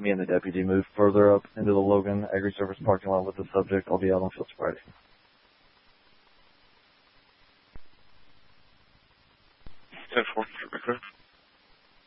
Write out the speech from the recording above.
me and the deputy move further up into the Logan Agri-Service parking lot with the subject. I'll be out on field Friday. Ten four,